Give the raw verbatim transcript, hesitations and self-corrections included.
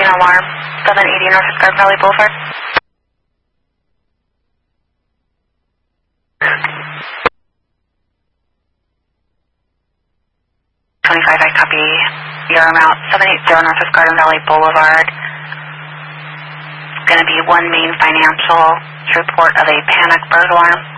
Reporting alarm, seven eighty Northwest Garden Valley Boulevard. twenty-five, I copy your amount, seven eighty Northwest Garden Valley Boulevard. It's going to be One Main Financial report of a panic bird alarm.